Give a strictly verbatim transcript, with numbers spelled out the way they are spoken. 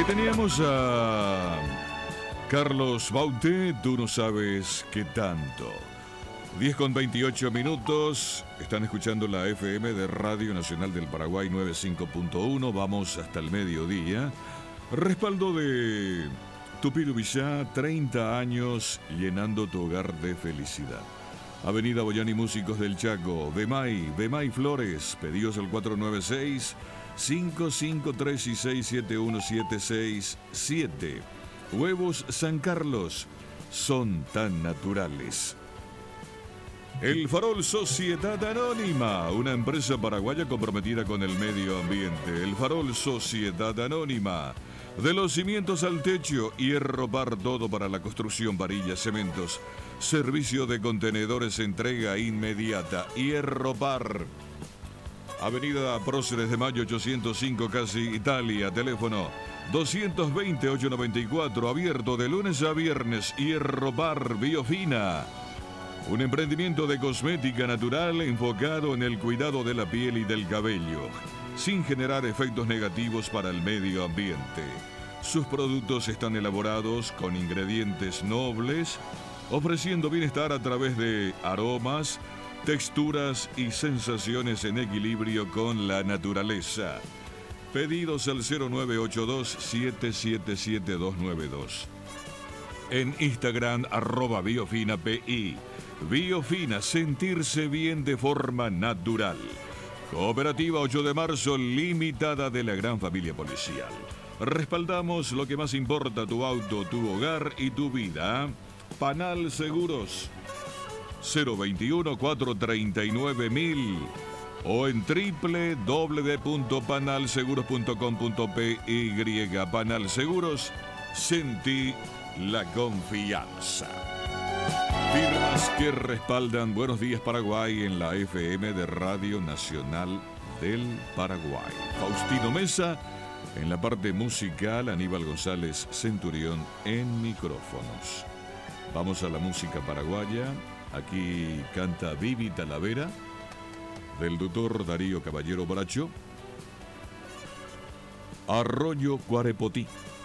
teníamos a Carlos Baute, tú no sabes qué tanto. diez con veintiocho minutos, están escuchando la F M de Radio Nacional del Paraguay noventa y cinco punto uno, vamos hasta el mediodía. Respaldo de Tupiru Villá, treinta años llenando tu hogar de felicidad. Avenida Boyani Músicos del Chaco, Bemay, Bemay Flores, pedidos al cuatro nueve seis, cinco cinco tres seis siete uno siete seis siete. Huevos San Carlos, son tan naturales. El Farol Sociedad Anónima, una empresa paraguaya comprometida con el medio ambiente. El Farol Sociedad Anónima, de los cimientos al techo, hierro par todo para la construcción, varillas, cementos. Servicio de contenedores, entrega inmediata, hierro par. Avenida Próceres de Mayo ochocientos cinco, casi Italia, teléfono doscientos veinte, ochocientos noventa y cuatro, abierto de lunes a viernes, hierro par Biofina. Un emprendimiento de cosmética natural enfocado en el cuidado de la piel y del cabello, sin generar efectos negativos para el medio ambiente. Sus productos están elaborados con ingredientes nobles, ofreciendo bienestar a través de aromas, texturas y sensaciones en equilibrio con la naturaleza. Pedidos al cero nueve ocho dos, siete siete siete, dos nueve dos. En Instagram, arroba Biofina P I. Biofina, sentirse bien de forma natural. Cooperativa ocho de marzo, limitada de la gran familia policial. Respaldamos lo que más importa, tu auto, tu hogar y tu vida. Panal Seguros, cero veintiuno, cuatrocientos treinta y nueve mil o en doble u doble u doble u punto panal seguros punto com punto p y. Panal Seguros, sentí la confianza. Firmas que respaldan Buenos Días Paraguay en la F M de Radio Nacional del Paraguay. Faustino Mesa en la parte musical, Aníbal González Centurión en micrófonos. Vamos a la música paraguaya. Aquí canta Vivi Talavera, del doctor Darío Caballero Bracho. Arroyo Cuarepotí.